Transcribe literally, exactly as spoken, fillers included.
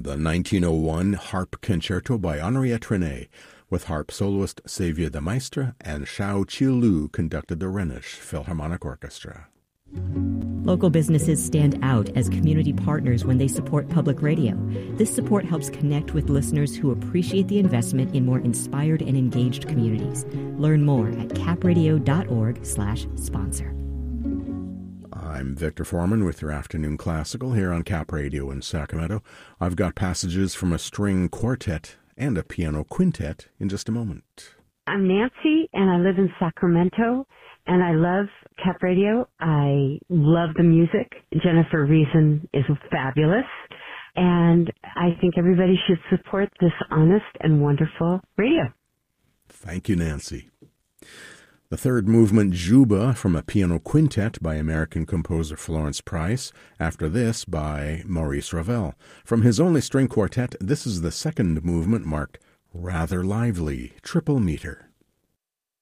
the nineteen oh one Harp Concerto by Henriette René, with harp soloist Xavier de Maistre, and Xiao Qiulu conducted the Rhenish Philharmonic Orchestra. Local businesses stand out as community partners when they support public radio. This support helps connect with listeners who appreciate the investment in more inspired and engaged communities. Learn more at capradio.org slash sponsor. I'm Victor Foreman with your Afternoon Classical here on Cap Radio in Sacramento. I've got passages from a string quartet and a piano quintet in just a moment. I'm Nancy, and I live in Sacramento, and I love Cap Radio. I love the music. Jennifer Reason is fabulous, and I think everybody should support this honest and wonderful radio. Thank you, Nancy. The third movement, Juba, from a piano quintet by American composer Florence Price. After this, by Maurice Ravel. From his only string quartet, this is the second movement marked Rather Lively, triple meter.